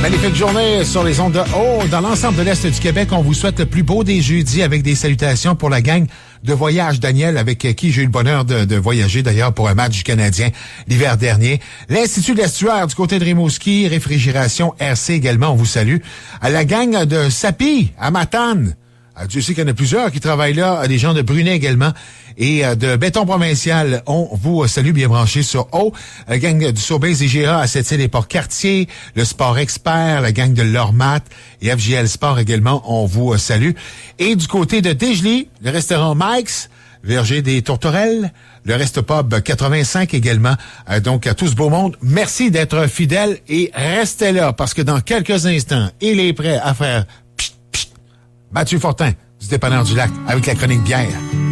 Magnifique journée sur les ondes de haut. Dans l'ensemble de l'Est du Québec, on vous souhaite le plus beau des jeudis avec des salutations pour la gang de Voyage Daniel avec qui j'ai eu le bonheur de voyager d'ailleurs pour un match du Canadien l'hiver dernier. L'Institut de l'Estuaire du côté de Rimouski, Réfrigération RC également, on vous salue. À la gang de Sapi à Matane. Dieu sait qu'il y en a plusieurs qui travaillent là, des gens de Brunet également, et de Béton Provincial. On vous salue bien branché sur haut. La gang du Sobeys IGA à Sept-Îles-et-Port-Cartier, le Sport Expert, la gang de Lormat et FGL Sport également, on vous salue. Et du côté de Dégelée, le restaurant Mike's, Verger des Tourterelles, le Reste Pub 85 également. Donc, à tout ce beau monde, merci d'être fidèles et restez là, parce que dans quelques instants, il est prêt à faire Mathieu Fortin, du Dépanneur du Lac, avec la chronique bière.